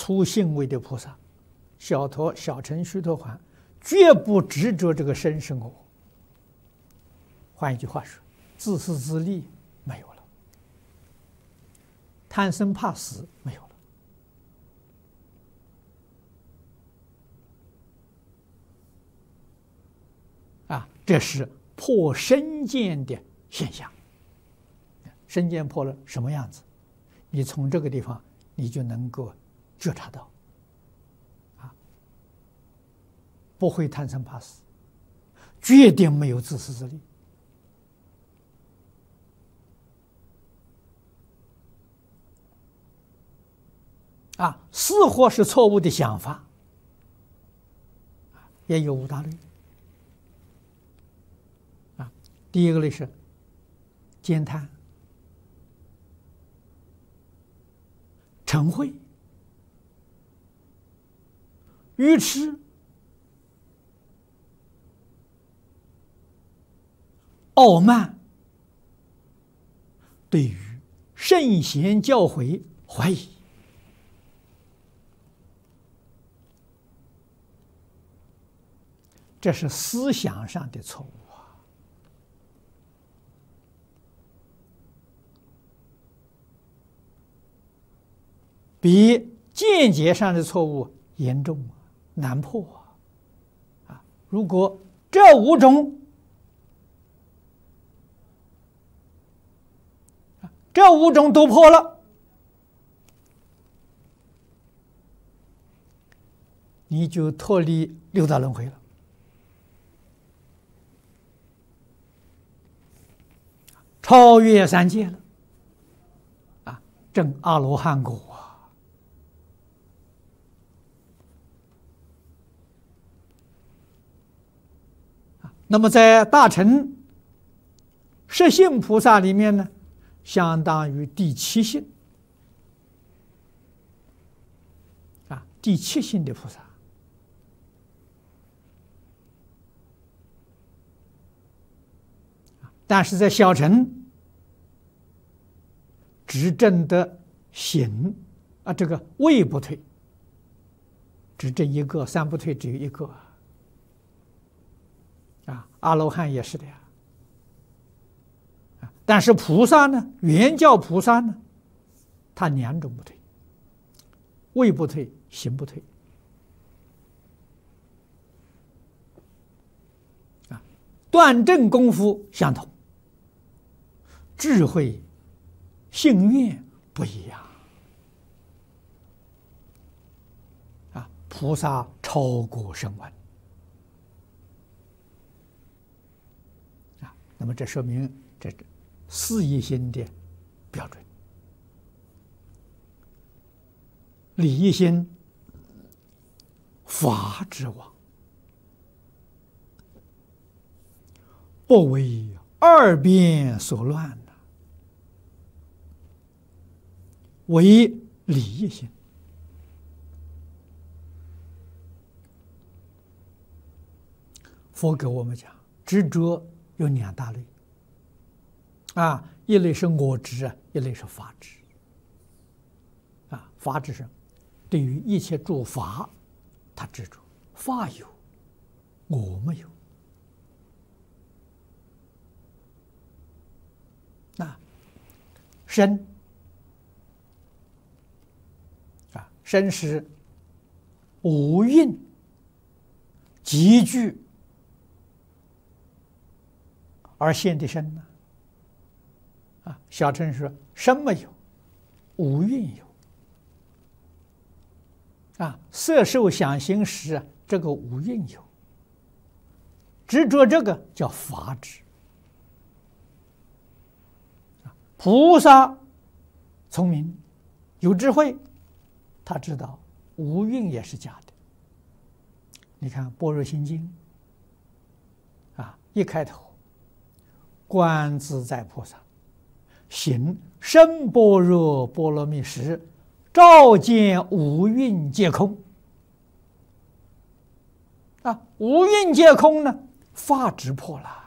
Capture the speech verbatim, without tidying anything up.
粗行为的菩萨，小陀、小乘、须陀洹，绝不执着这个身是我。换一句话说，自私自利没有了，贪生怕死没有了。啊，这是破身见的现象。身见破了什么样子？你从这个地方，你就能够觉察到，啊，不会贪生怕死，决定没有自私自利。啊，似乎是错误的想法，也有五大类。啊，第一个类是奸贪、嗔恚、愚痴、傲慢，对于圣贤教诲怀疑。这是思想上的错误啊！比见解上的错误严重啊，难破啊！啊，如果这五种，这五种都破了，你就脱离六道轮回了。超越三界了，啊，证阿罗汉果啊！啊，那么在大乘十信菩萨里面呢，相当于第七信啊，第七信的菩萨。但是在小乘只证得行啊，这个位不退，只证一个，三不退只有一个啊。阿罗汉也是的呀。啊，但是菩萨呢，原教菩萨呢，他两种不退，位不退，行不退。啊，断证功夫相同。智慧、信愿不一样啊！菩萨超过声闻啊，那么这说明这四一心的标准。理一心，法之王，不为二边所乱。为理一心，佛给我们讲，执着有两大类，啊，一类是我执啊，一类是法执。啊，法执是对于一切诸法，他执着，法有，我没有。啊，身。身是五蕴集聚而现的身呢？啊，小乘说身没有，五蕴有。啊，色受想行识啊，这个五蕴有。执着这个叫法执。菩萨聪明，有智慧。他知道五蕴也是假的。你看《般若心经》啊，一开头，观自在菩萨行深般若波罗蜜时，照见五蕴皆空。啊，五蕴皆空呢，法执破了。